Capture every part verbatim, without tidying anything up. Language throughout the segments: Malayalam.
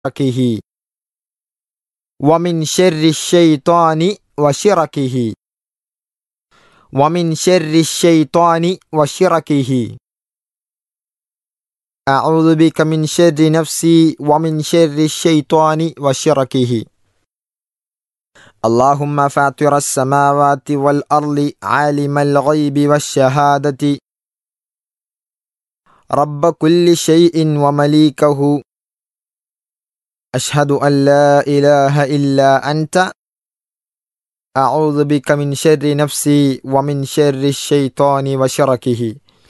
وشركه ومن شر الشيطان وشركه ومن شر الشيطان وشركه أعوذ بك من شر نفسي ومن شر الشيطان وشركه اللهم فاطر السماوات والأرض عالم الغيب والشهادة رب كل شيء ومليكه أشهد أن لا إله إلا أنت أعوذ بك من شر نفسي ومن شر الشيطان وشركه.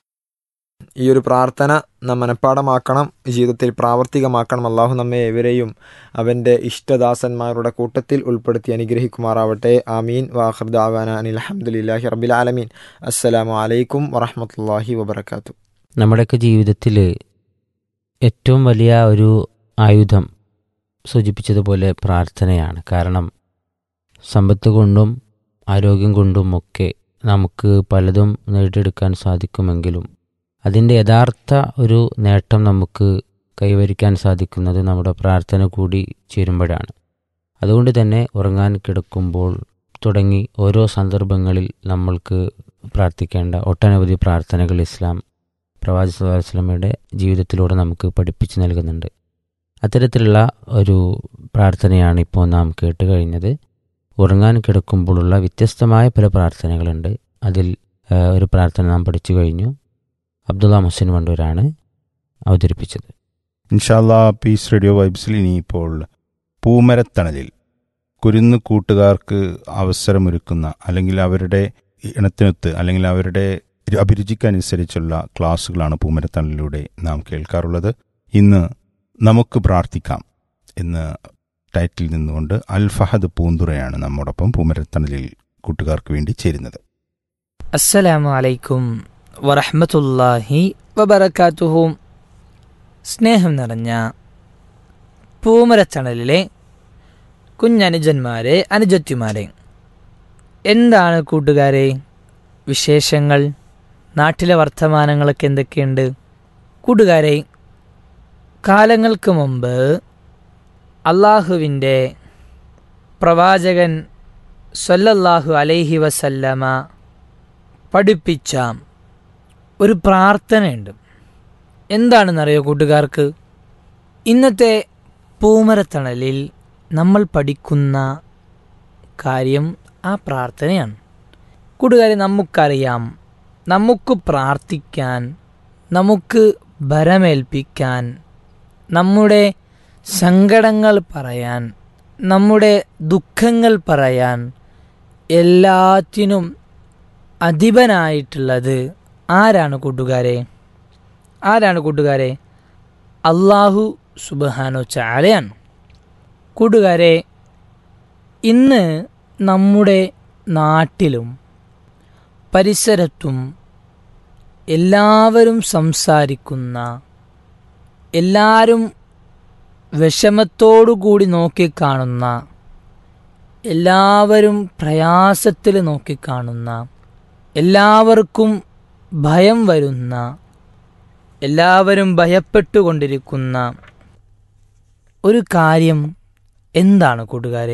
ഈ ഒരു പ്രാർത്ഥന നാം മനഃപ്പാഠമാക്കണം, ജീവിതത്തിൽ പ്രാവർത്തികമാക്കണം. അള്ളാഹു നമ്മെ ഏവരെയും അവൻ്റെ ഇഷ്ടദാസന്മാരുടെ കൂട്ടത്തിൽ ഉൾപ്പെടുത്തി അനുഗ്രഹിക്കുമാറാവട്ടെ. ആമീൻ. വാഖിർ ദഅവാന അനിൽ ഹംദുലില്ലാഹി റബ്ബിൽ ആലമീൻ. അസ്സലാമു അലൈക്കും വറഹ്മത്തുള്ളാഹി വബറകാതുഹു. നമ്മുടെയൊക്കെ ജീവിതത്തിൽ ഏറ്റവും വലിയ ഒരു ആയുധം സൂചിപ്പിച്ചതുപോലെ പ്രാർത്ഥനയാണ്. കാരണം സമ്പത്ത് കൊണ്ടും ആരോഗ്യം കൊണ്ടും ഒക്കെ നമുക്ക് പലതും നേടിയെടുക്കാൻ സാധിക്കുമെങ്കിലും അതിൻ്റെ യഥാർത്ഥ ഒരു നേട്ടം നമുക്ക് കൈവരിക്കാൻ സാധിക്കുന്നത് നമ്മുടെ പ്രാർത്ഥന കൂടി ചേരുമ്പോഴാണ്. അതുകൊണ്ട് തന്നെ ഉറങ്ങാൻ കിടക്കുമ്പോൾ തുടങ്ങി ഓരോ സന്ദർഭങ്ങളിൽ നമ്മൾക്ക് പ്രാർത്ഥിക്കേണ്ട ഒട്ടനവധി പ്രാർത്ഥനകൾ ഇസ്ലാം പ്രവാചക സ്വല്ലല്ലാഹു അലൈഹി വസല്ലമയുടെ ജീവിതത്തിലൂടെ നമുക്ക് പഠിപ്പിച്ചു നൽകുന്നുണ്ട്. അത്തരത്തിലുള്ള ഒരു പ്രാർത്ഥനയാണ് ഇപ്പോൾ നാം കേട്ട് കഴിഞ്ഞത്. ഉറങ്ങാൻ കിടക്കുമ്പോഴുള്ള വ്യത്യസ്തമായ പല പ്രാർത്ഥനകളുണ്ട്. അതിൽ ഒരു പ്രാർത്ഥന നാം പഠിച്ചു കഴിഞ്ഞു. അബ്ദുള്ള മുഹസിൻ വണ്ടൂരാണ് അവതരിപ്പിച്ചത്. ഇൻഷാ അല്ലാഹ് പീസ് റേഡിയോ വൈബ്സിൽ ഇനിയിപ്പോൾ പൂമരത്തണലിൽ കുരുന്നു കൂട്ടുകാർക്ക് അവസരമൊരുക്കുന്ന അല്ലെങ്കിൽ അവരുടെ ഇണത്തിനൊത്ത് അല്ലെങ്കിൽ അവരുടെ അഭിരുചിക്കനുസരിച്ചുള്ള ക്ലാസ്സുകളാണ് പൂമരത്തണലിലൂടെ നാം കേൾക്കാറുള്ളത്. ഇന്ന് നമുക്ക് പ്രാർത്ഥിക്കാം എന്ന ടൈറ്റിൽ നിന്നുകൊണ്ട് അൽ ഫഹദ് പൂന്തുറയാണ് നമ്മോടൊപ്പം പൂമരത്തണലിൽ കൂട്ടുകാർക്ക് വേണ്ടി ചേരുന്നത്. അസ്സലാമു അലൈക്കും വറഹ്മത്തുള്ളാഹി വബറകാതുഹു. സ്നേഹം നിറഞ്ഞ പൂമരത്തണലിലെ കുഞ്ഞനുജന്മാരെ, അനുജത്തിമാരെ, എന്താണ് കൂട്ടുകാരെ വിശേഷങ്ങൾ? നാട്ടിലെ വർത്തമാനങ്ങളൊക്കെ എന്തൊക്കെയുണ്ട്? കൂട്ടുകാരെ, കാലങ്ങൾക്ക് മുമ്പ് അള്ളാഹുവിൻ്റെ പ്രവാചകൻ സ്വല്ലല്ലാഹു അലൈഹി വസല്ലമ പഠിപ്പിച്ച ഒരു പ്രാർത്ഥനയുണ്ട്. എന്താണെന്നറിയോ കൂട്ടുകാർക്ക്? ഇന്നത്തെ പൂമരത്തണലിൽ നമ്മൾ പഠിക്കുന്ന കാര്യം ആ പ്രാർത്ഥനയാണ്. കൂട്ടുകാരെ, നമുക്കറിയാം, നമുക്ക് പ്രാർത്ഥിക്കാൻ, നമുക്ക് ഭരമേൽപ്പിക്കാൻ, നമ്മുടെ സങ്കടങ്ങൾ പറയാൻ, നമ്മുടെ ദുഃഖങ്ങൾ പറയാൻ എല്ലാറ്റിനും അധിപനായിട്ടുള്ളത് ആരാണ് കൂട്ടുകാരെ? ആരാണ് കൂട്ടുകാരെ? അല്ലാഹു സുബ്ഹാനഹു തആലയാണ്. കൂട്ടുകാരെ, ഇന്ന് നമ്മുടെ നാട്ടിലും പരിസരത്തും എല്ലാവരും സംസാരിക്കുന്ന, എല്ലാവരും വിഷമത്തോടുകൂടി നോക്കിക്കാണുന്ന, എല്ലാവരും പ്രയാസത്തിൽ നോക്കിക്കാണുന്ന, എല്ലാവർക്കും ഭയം വരുന്ന, എല്ലാവരും ഭയപ്പെട്ടുകൊണ്ടിരിക്കുന്ന ഒരു കാര്യം എന്താണ് കൂട്ടുകാരെ?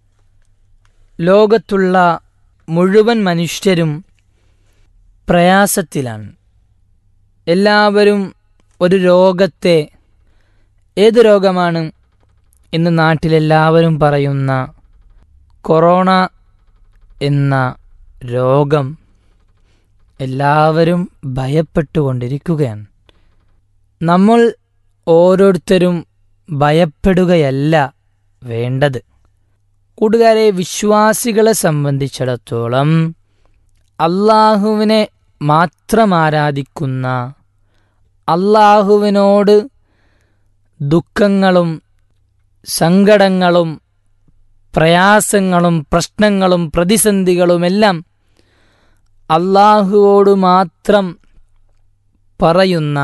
ലോകത്തുള്ള മുഴുവൻ മനുഷ്യരും പ്രയാസത്തിലാണ്. എല്ലാവരും ഒരു രോഗത്തെ, ഏത് രോഗമാണ്? ഇന്ന് നാട്ടിലെല്ലാവരും പറയുന്ന കൊറോണ എന്ന രോഗം എല്ലാവരും ഭയപ്പെട്ടുകൊണ്ടിരിക്കുകയാണ്. നമ്മൾ ഓരോരുത്തരും ഭയപ്പെടുകയല്ല വേണ്ടത്. കൂട്ടുകാരെ, വിശ്വാസികളെ സംബന്ധിച്ചിടത്തോളം അള്ളാഹുവിനെ മാത്രം ആരാധിക്കുന്ന, അള്ളാഹുവിനോട് ദുഃഖങ്ങളും സങ്കടങ്ങളും പ്രയാസങ്ങളും പ്രശ്നങ്ങളും പ്രതിസന്ധികളുമെല്ലാം അള്ളാഹുവോട് മാത്രം പറയുന്ന,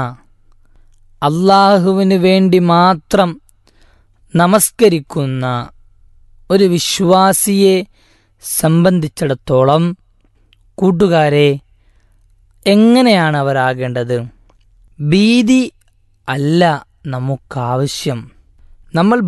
അള്ളാഹുവിന് വേണ്ടി മാത്രം നമസ്കരിക്കുന്ന ഒരു വിശ്വാസിയെ സംബന്ധിച്ചിടത്തോളം കൂട്ടുകാരെ, എങ്ങനെയാണ് അവരാകേണ്ടത്? ഭീതി അല്ല നമുക്കാവശ്യം. നമ്മൾ